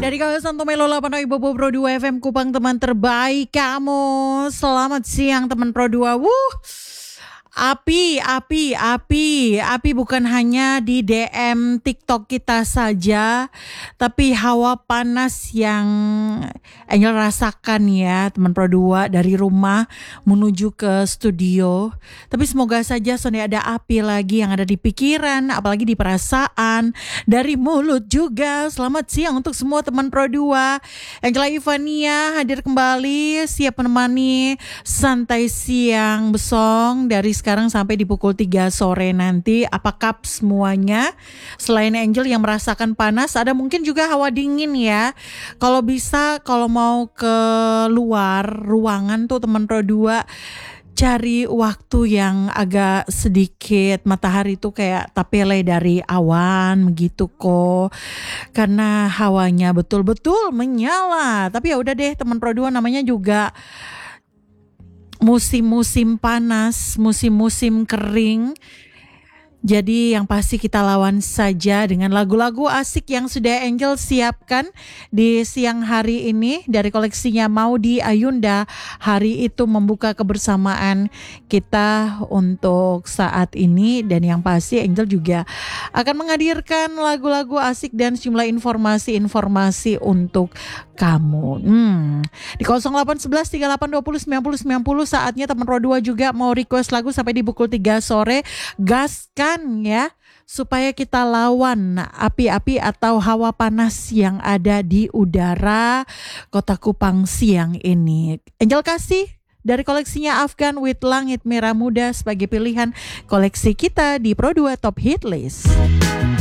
Dari kawasan Tomelo 8 Bobo Pro 2 FM Kupang, teman terbaik kamu. Selamat siang teman Pro 2. Api bukan hanya di DM TikTok kita saja, tapi hawa panas yang Angel rasakan ya teman Pro 2 dari rumah menuju ke studio. Tapi semoga saja Sony ada api lagi yang ada di pikiran, apalagi di perasaan, dari mulut juga. Selamat siang untuk semua teman Pro 2. Angela Ivania hadir kembali, siap menemani santai siang besong dari sekarang sampai di pukul 3 sore nanti. Apakah semuanya selain Angel yang merasakan panas, ada mungkin juga hawa dingin ya. Kalau bisa, kalau mau ke luar ruangan tuh teman Pro 2, cari waktu yang agak sedikit matahari tuh kayak tapele dari awan begitu kok. Karena hawanya betul-betul menyala. Tapi ya udah deh teman Pro 2, namanya juga musim-musim panas, musim-musim kering. Jadi yang pasti kita lawan saja dengan lagu-lagu asik yang sudah Angel siapkan di siang hari ini dari koleksinya Maudi Ayunda. Hari itu membuka kebersamaan kita untuk saat ini, dan yang pasti Angel juga akan menghadirkan lagu-lagu asik dan sejumlah informasi-informasi untuk kamu. Di 0811 3820 90 90 saatnya teman Pro 2 juga mau request lagu sampai di pukul 3 sore. Gaskan ya, supaya kita lawan api-api atau hawa panas yang ada di udara Kota Kupang siang ini. Angel kasih dari koleksinya Afgan with Langit Merah Muda sebagai pilihan koleksi kita di Pro 2 Top Hit List.